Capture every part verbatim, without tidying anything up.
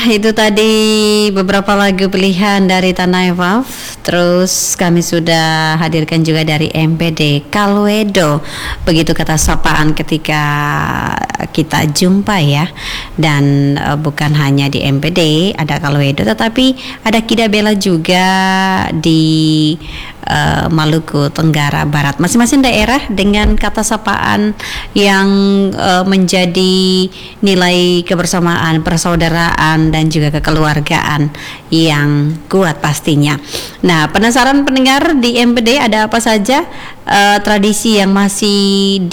itu tadi beberapa lagu pilihan dari Tanah Waf. Terus kami sudah hadirkan juga dari M B D Kalwedo. Begitu kata sapaan ketika kita jumpa ya. Dan uh, bukan hanya di M B D ada Kalwedo, tetapi ada Kida Bela juga di uh, Maluku Tenggara Barat. Masing-masing daerah dengan kata sapaan yang uh, menjadi nilai kebersamaan, persaudaraan dan juga kekeluargaan yang kuat pastinya. Nah, penasaran pendengar, di M B D ada apa saja uh, tradisi yang masih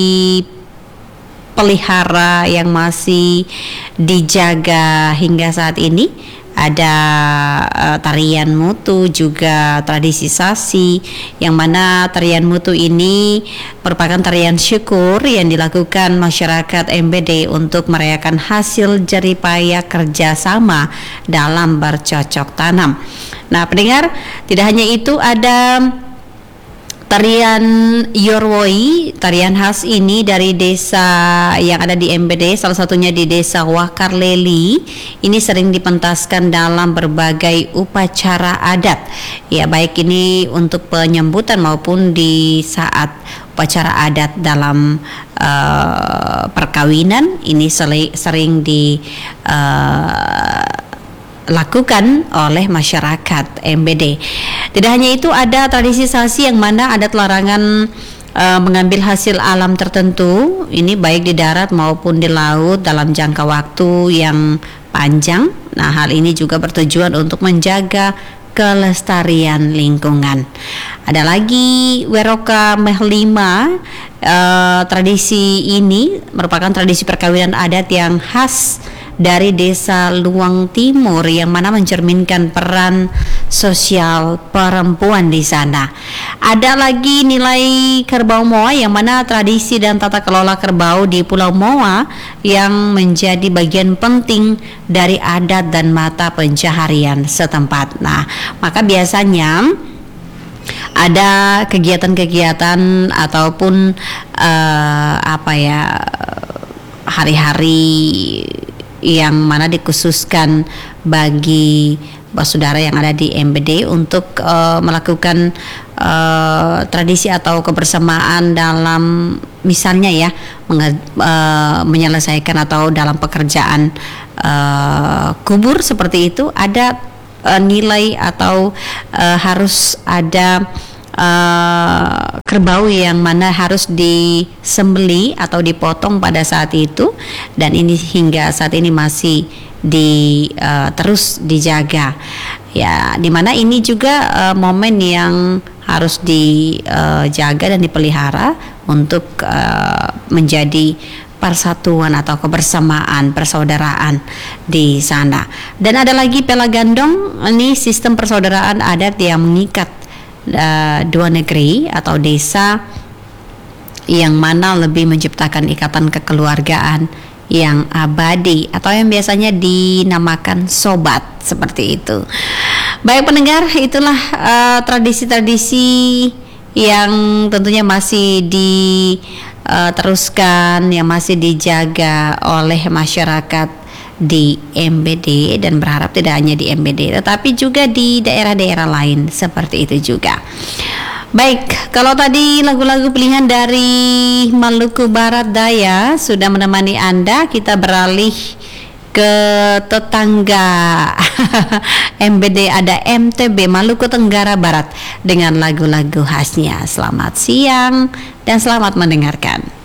dipelihara, yang masih dijaga hingga saat ini? Ada uh, tarian mutu, juga tradisi sasi, yang mana tarian mutu ini merupakan tarian syukur yang dilakukan masyarakat M B D untuk merayakan hasil jeripaya kerjasama dalam bercocok tanam. Nah pendengar, tidak hanya itu, ada tarian Yorwoi. Tarian khas ini dari desa yang ada di M B D, salah satunya di desa Wakarleli. Ini sering dipentaskan dalam berbagai upacara adat, ya baik ini untuk penyambutan maupun di saat upacara adat dalam uh, perkawinan. Ini sering, sering di uh, lakukan oleh masyarakat M B D. Tidak hanya itu, ada tradisi sasi yang mana adat larangan uh, mengambil hasil alam tertentu, ini baik di darat maupun di laut dalam jangka waktu yang panjang. Nah, hal ini juga bertujuan untuk menjaga kelestarian lingkungan. Ada lagi Weroka Mehlima. Uh, tradisi ini merupakan tradisi perkawinan adat yang khas dari desa Luang Timur, yang mana mencerminkan peran sosial perempuan di sana. Ada lagi nilai Kerbau Moa, yang mana tradisi dan tata kelola kerbau di Pulau Moa yang menjadi bagian penting dari adat dan mata pencaharian setempat. Nah, maka biasanya ada kegiatan-kegiatan ataupun uh, apa ya hari-hari yang mana dikhususkan bagi saudara yang ada di M B D untuk uh, melakukan uh, tradisi atau kebersamaan dalam misalnya ya menge- uh, menyelesaikan atau dalam pekerjaan uh, kubur seperti itu. Ada uh, nilai atau uh, harus ada Uh, kerbau yang mana harus disembeli atau dipotong pada saat itu, dan ini hingga saat ini masih di uh, terus dijaga ya, dimana ini juga uh, momen yang harus dijaga uh, dan dipelihara untuk uh, menjadi persatuan atau kebersamaan, persaudaraan di sana. Dan ada lagi Pela Gandong, ini sistem persaudaraan adat yang mengikat Uh, dua negeri atau desa, yang mana lebih menciptakan ikatan kekeluargaan yang abadi atau yang biasanya dinamakan sobat, seperti itu. Baik pendengar, itulah uh, tradisi-tradisi yang tentunya masih diteruskan, yang masih dijaga oleh masyarakat di M B D, dan berharap tidak hanya di M B D tetapi juga di daerah-daerah lain seperti itu juga. Baik, kalau tadi lagu-lagu pilihan dari Maluku Barat Daya sudah menemani Anda, kita beralih ke tetangga M B D, ada M T B Maluku Tenggara Barat dengan lagu-lagu khasnya. Selamat siang dan selamat mendengarkan.